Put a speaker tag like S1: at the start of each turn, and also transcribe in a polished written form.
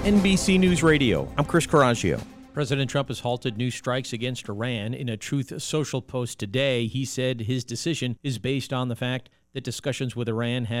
S1: NBC News Radio, I'm Chris Coraggio.
S2: President Trump has halted new strikes against Iran. In a Truth Social post today, he said his decision is based on the fact that discussions with Iran have